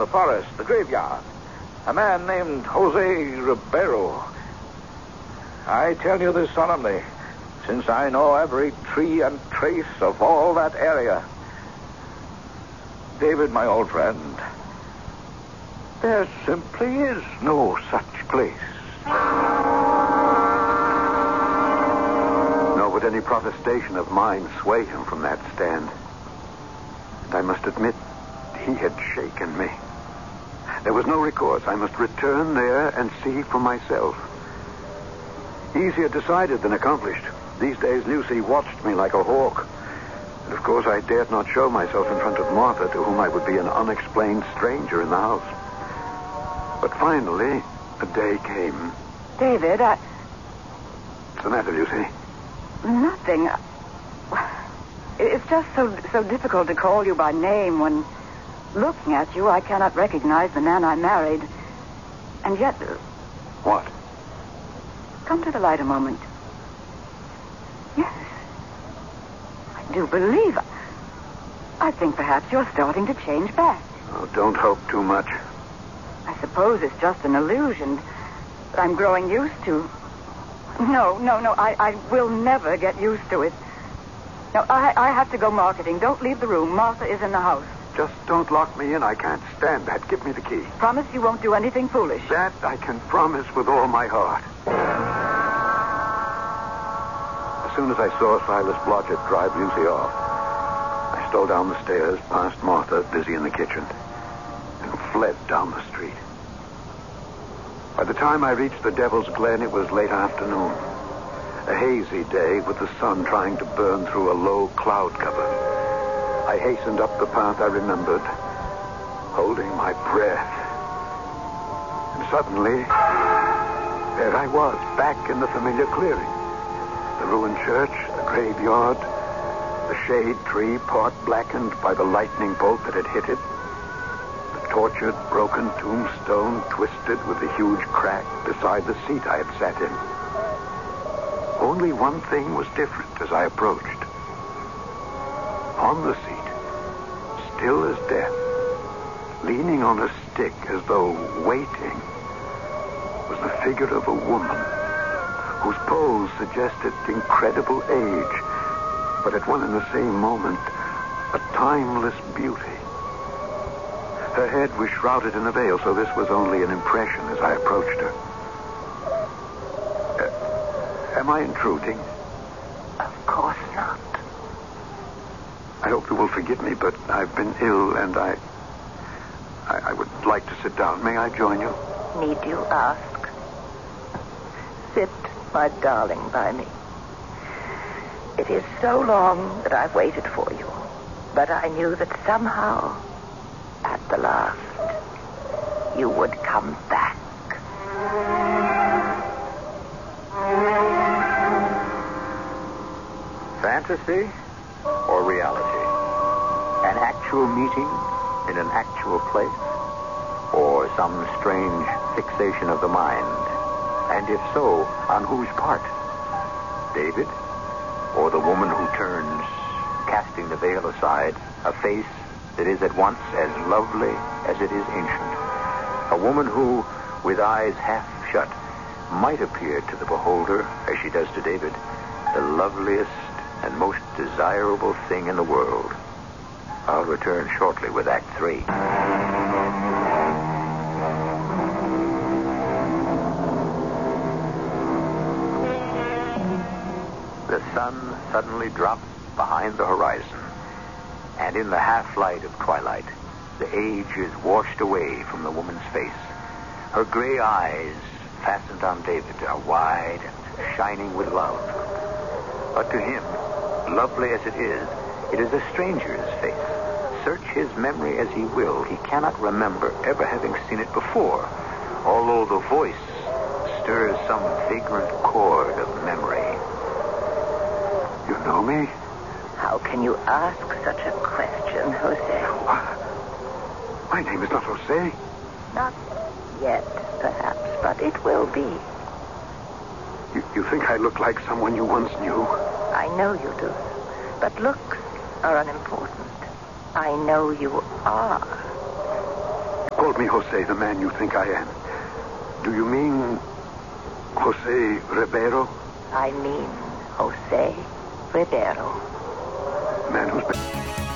the forest, the graveyard. A man named Jose Ribeiro. I tell you this solemnly, since I know every tree and trace of all that area. David, my old friend, there simply is no such place. Nor would any protestation of mine sway him from that stand. And I must admit, he had shaken me. There was no recourse. I must return there and see for myself. Easier decided than accomplished. These days, Lucy watched me like a hawk. And of course, I dared not show myself in front of Martha, to whom I would be an unexplained stranger in the house. But finally, a day came. David, What's the matter, Lucy? Nothing. It's just so difficult to call you by name when, looking at you, I cannot recognize the man I married. And yet... What? Come to the light a moment. Yes. I do believe... I think perhaps you're starting to change back. Oh, don't hope too much. I suppose it's just an illusion that I'm growing used to. No. I will never get used to it. No, I have to go marketing. Don't leave the room. Martha is in the house. Just don't lock me in. I can't stand that. Give me the key. Promise you won't do anything foolish. That I can promise with all my heart. As soon as I saw Silas Blodgett drive Lucy off, I stole down the stairs, past Martha, busy in the kitchen, and fled down the street. By the time I reached the Devil's Glen, it was late afternoon. A hazy day with the sun trying to burn through a low cloud cover. I hastened up the path I remembered, holding my breath. And suddenly, there I was, back in the familiar clearing. The ruined church, the graveyard, the shade tree, part blackened by the lightning bolt that had hit it. The tortured, broken tombstone twisted with a huge crack beside the seat I had sat in. Only one thing was different as I approached. On the seat, still as death, leaning on a stick as though waiting, was the figure of a woman whose pose suggested incredible age, but at one and the same moment, a timeless beauty. Her head was shrouded in a veil, so this was only an impression as I approached her. Am I intruding? Of course not. I hope you will forgive me, but I've been ill, and I would like to sit down. May I join you? Need you ask? Sit, my darling, by me. It is so long that I've waited for you, but I knew that somehow, at the last, you would come back. Fantasy or reality? An actual meeting in an actual place? Or some strange fixation of the mind? And if so, on whose part? David? Or the woman who turns, casting the veil aside, a face that is at once as lovely as it is ancient? A woman who, with eyes half shut, might appear to the beholder, as she does to David, the loveliest and most desirable thing in the world. I'll return shortly with Act 3. The sun suddenly drops behind the horizon, and in the half-light of twilight, the age is washed away from the woman's face. Her gray eyes, fastened on David, are wide and shining with love. But to him, lovely as it is a stranger's face. Search his memory as he will, he cannot remember ever having seen it before, although the voice stirs some vagrant chord of memory. You know me? How can you ask such a question, Jose? My name is not Jose. Not yet, perhaps, but it will be. You think I look like someone you once knew? I know you do. But looks are unimportant. I know you are. called me Jose, the man you think I am. Do you mean Jose Ribeiro? I mean Jose Ribeiro. Man who's been...